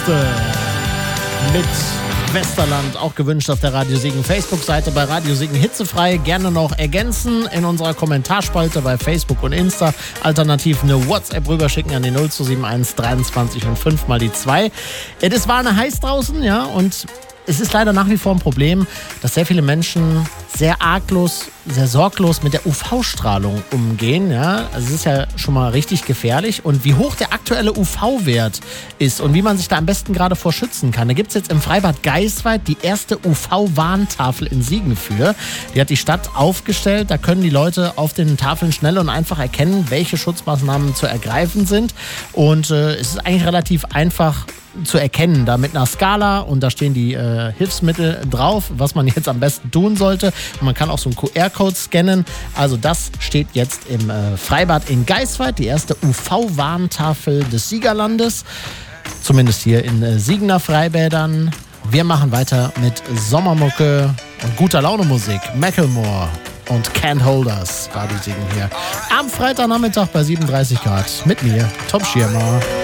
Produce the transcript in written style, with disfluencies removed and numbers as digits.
Woche mit Westerland, auch gewünscht auf der Radio Siegen Facebook-Seite, bei Radio Siegen hitzefrei. Gerne noch ergänzen in unserer Kommentarspalte bei Facebook und Insta. Alternativ eine WhatsApp rüberschicken an die 0271 23 und 5 mal die 2. Es war eine heiß draußen, ja, und es ist leider nach wie vor ein Problem, dass sehr viele Menschen sehr arglos, sehr sorglos mit der UV-Strahlung umgehen. Ja? Also es ist ja schon mal richtig gefährlich. Und wie hoch der aktuelle UV-Wert ist und wie man sich da am besten gerade vor schützen kann, da gibt es jetzt im Freibad Geisweid die erste UV-Warntafel in Siegen für. Die hat die Stadt aufgestellt. Da können die Leute auf den Tafeln schnell und einfach erkennen, welche Schutzmaßnahmen zu ergreifen sind. Und es ist eigentlich relativ einfach zu erkennen, da mit einer Skala, und da stehen die Hilfsmittel drauf, was man jetzt am besten tun sollte. Und man kann auch so einen QR-Code scannen. Also das steht jetzt im Freibad in Geisweid, die erste UV-Warntafel des Siegerlandes. Zumindest hier in Siegener Freibädern. Wir machen weiter mit Sommermucke und guter Laune-Musik. Macklemore und Can't Hold Us. Radio Siegen hier am Freitagnachmittag bei 37 Grad mit mir, Tom Schirmer.